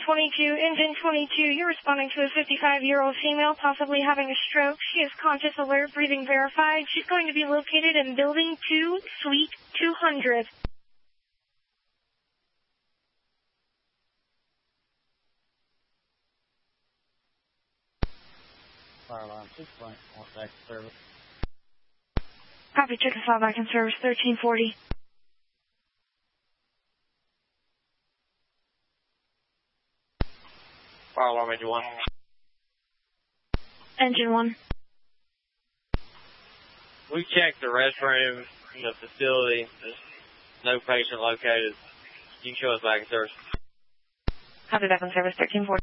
Engine 22, you're responding to a 55-year-old female possibly having a stroke. She is conscious, alert, breathing verified. She's going to be located in Building 2, Suite 200. Fire alarm 6.1 back in service. Copy, Chickasaw back in service, 1340. Fire alarm engine 1. Engine 1. We checked the restroom in the facility. There's no patient located. You can show us back in service. Copy, back in service, 1340.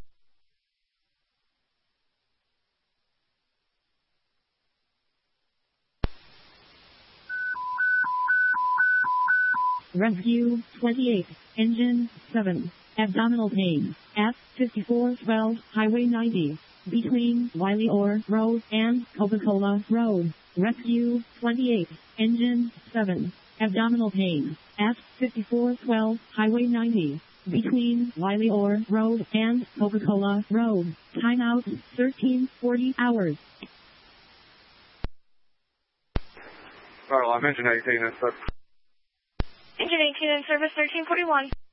Rescue 28, Engine 7, abdominal pain, at 5412 Highway 90, between Wiley Orr Road and Coca-Cola Road. Rescue 28, Engine 7, abdominal pain, at 5412 Highway 90, between Wiley Orr Road and Coca-Cola Road. Timeout 1340 hours. Fire alarm engine 18 in service. Engine 18 in service, 1341.